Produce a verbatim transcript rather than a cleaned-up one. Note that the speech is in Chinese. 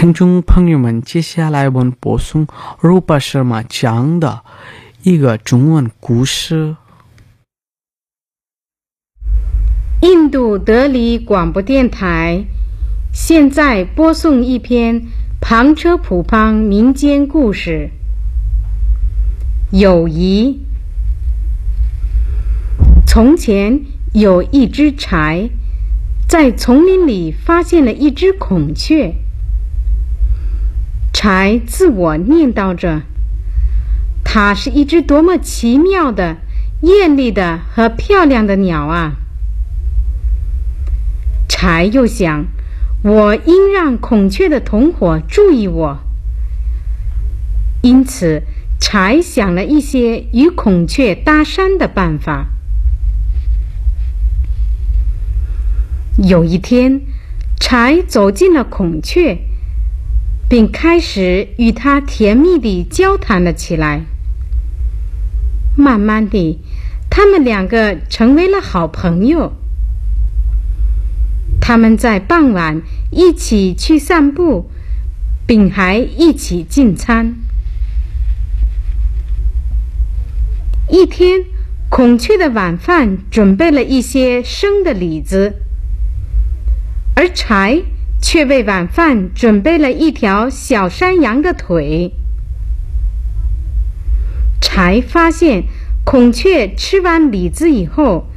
听众朋友们，接下来我们播送鲁巴舍玛讲的一个中文故事。 印度德里广播电台现在播送一篇旁车普邦民间故事。友谊。从前有一只柴，在丛林里发现了一只孔雀。柴自我念叨着，它是一只多么奇妙的、艳丽的和漂亮的鸟啊！柴又想，我应让孔雀的同伙注意我。因此，柴想了一些与孔雀搭讪的办法。有一天，柴走进了孔雀，并开始与它甜蜜地交谈了起来。慢慢地，他们两个成为了好朋友。他们在傍晚一起去散步，并还一起进餐。一天，孔雀的晚饭准备了一些生的李子，而柴却为晚饭准备了一条小山羊的腿。柴发现孔雀吃完李子以后，